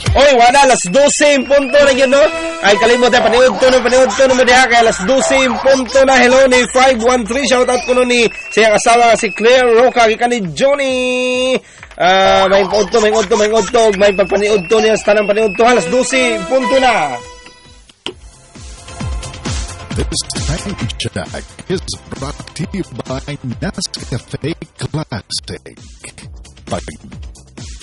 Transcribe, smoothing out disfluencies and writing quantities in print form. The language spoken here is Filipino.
Oy, wala, alas 12 punto na yun, no? Ay, kalimot na, paniod to mo diha, kaya alas 12 punto na. Hello ni 513, shoutout ko no ni siyang asawa si Claire Roca, kika ni Johnny. May udto, may pagpaniod to niya, sa tanang paniod to, alas 12 punto na. This time check is brought to you by Nescafe Classic. Pag